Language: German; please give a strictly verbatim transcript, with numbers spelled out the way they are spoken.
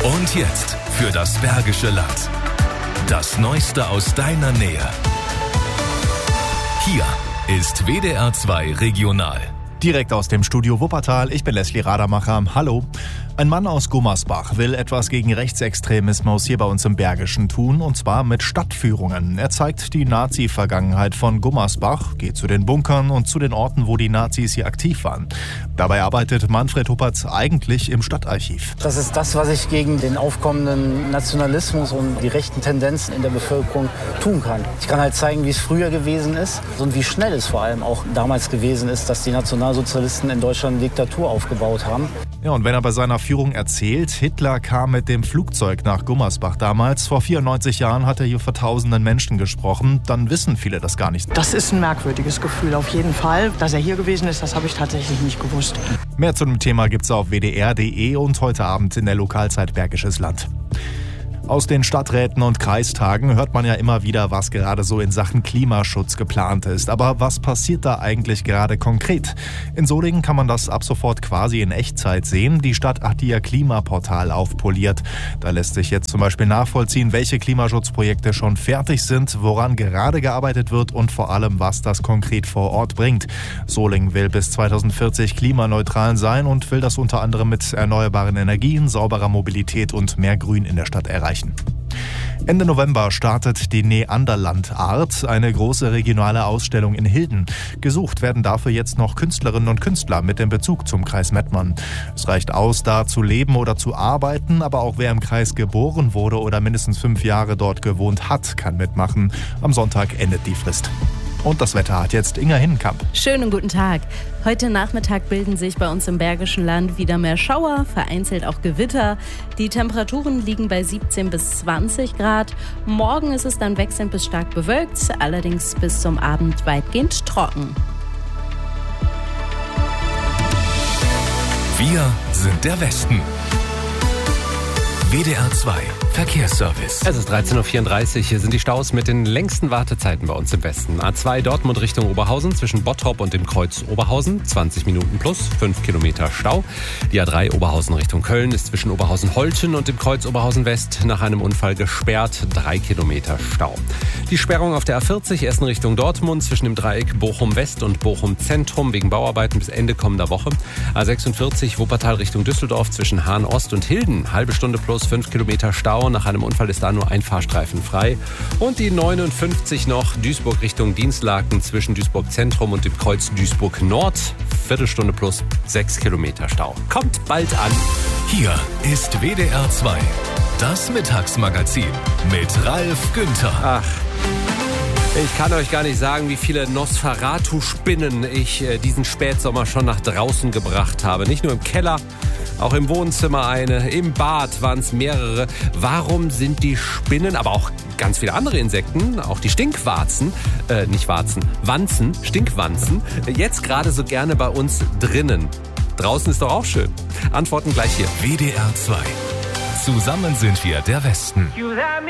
Und jetzt für das Bergische Land. Das Neueste aus deiner Nähe. Hier ist W D R zwei Regional. Direkt aus dem Studio Wuppertal, ich bin Leslie Radermacher. Hallo. Ein Mann aus Gummersbach will etwas gegen Rechtsextremismus hier bei uns im Bergischen tun, und zwar mit Stadtführungen. Er zeigt die Nazi-Vergangenheit von Gummersbach, geht zu den Bunkern und zu den Orten, wo die Nazis hier aktiv waren. Dabei arbeitet Manfred Huppert eigentlich im Stadtarchiv. Das ist das, was ich gegen den aufkommenden Nationalismus und die rechten Tendenzen in der Bevölkerung tun kann. Ich kann halt zeigen, wie es früher gewesen ist und wie schnell es vor allem auch damals gewesen ist, dass die Nationalsozialisten in Deutschland eine Diktatur aufgebaut haben. Ja, und wenn er bei seiner Führung erzählt, Hitler kam mit dem Flugzeug nach Gummersbach damals. Vor vierundneunzig Jahren hat er hier vor tausenden Menschen gesprochen. Dann wissen viele das gar nicht. Das ist ein merkwürdiges Gefühl, auf jeden Fall. Dass er hier gewesen ist, das habe ich tatsächlich nicht gewusst. Mehr zu dem Thema gibt's auf w d r punkt d e und heute Abend in der Lokalzeit Bergisches Land. Aus den Stadträten und Kreistagen hört man ja immer wieder, was gerade so in Sachen Klimaschutz geplant ist. Aber was passiert da eigentlich gerade konkret? In Solingen kann man das ab sofort quasi in Echtzeit sehen. Die Stadt hat ihr Klimaportal aufpoliert. Da lässt sich jetzt zum Beispiel nachvollziehen, welche Klimaschutzprojekte schon fertig sind, woran gerade gearbeitet wird und vor allem, was das konkret vor Ort bringt. Solingen will bis zweitausendvierzig klimaneutral sein und will das unter anderem mit erneuerbaren Energien, sauberer Mobilität und mehr Grün in der Stadt erreichen. Ende November startet die Neanderland-Art, eine große regionale Ausstellung in Hilden. Gesucht werden dafür jetzt noch Künstlerinnen und Künstler mit dem Bezug zum Kreis Mettmann. Es reicht aus, da zu leben oder zu arbeiten, aber auch wer im Kreis geboren wurde oder mindestens fünf Jahre dort gewohnt hat, kann mitmachen. Am Sonntag endet die Frist. Und das Wetter hat jetzt Inga Hinnenkamp. Schönen guten Tag. Heute Nachmittag bilden sich bei uns im Bergischen Land wieder mehr Schauer, vereinzelt auch Gewitter. Die Temperaturen liegen bei siebzehn bis zwanzig Grad. Morgen ist es dann wechselnd bis stark bewölkt, allerdings bis zum Abend weitgehend trocken. Wir sind der Westen. W D R zwei Verkehrsservice. Es ist dreizehn Uhr vierunddreißig. Hier sind die Staus mit den längsten Wartezeiten bei uns im Westen. A zwei Dortmund Richtung Oberhausen zwischen Bottrop und dem Kreuz Oberhausen. zwanzig Minuten plus, fünf Kilometer Stau. Die A drei Oberhausen Richtung Köln ist zwischen Oberhausen-Holten und dem Kreuz Oberhausen West nach einem Unfall gesperrt. drei Kilometer Stau. Die Sperrung auf der A vierzig Essen Richtung Dortmund zwischen dem Dreieck Bochum West und Bochum Zentrum wegen Bauarbeiten bis Ende kommender Woche. A sechsundvierzig Wuppertal Richtung Düsseldorf zwischen Hahn Ost und Hilden. Halbe Stunde plus fünf Kilometer Stau. Nach einem Unfall ist da nur ein Fahrstreifen frei. Und die neunundfünfzig noch Duisburg Richtung Dienstlaken zwischen Duisburg Zentrum und dem Kreuz Duisburg Nord. Viertelstunde plus sechs Kilometer Stau. Kommt bald an. Hier ist W D R zwei. Das Mittagsmagazin mit Ralf Günther. Ach. Ich kann euch gar nicht sagen, wie viele Nosferatu-Spinnen ich äh, diesen Spätsommer schon nach draußen gebracht habe. Nicht nur im Keller, auch im Wohnzimmer eine, im Bad waren es mehrere. Warum sind die Spinnen, aber auch ganz viele andere Insekten, auch die Stinkwarzen, äh, nicht Warzen, Wanzen, Stinkwanzen, jetzt gerade so gerne bei uns drinnen? Draußen ist doch auch schön. Antworten gleich hier. W D R zwei. Zusammen sind wir der Westen.